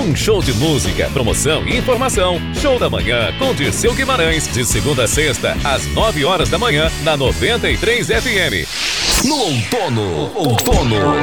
Um show de música, promoção e informação. Show da Manhã com Dirceu Guimarães, de segunda a sexta, às 9 horas da manhã, na 93 FM. No outono.